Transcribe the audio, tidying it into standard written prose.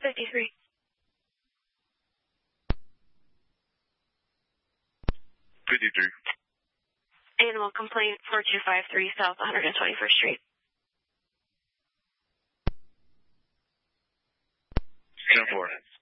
53. Animal complaint 4253 South 121st Street. 10-4.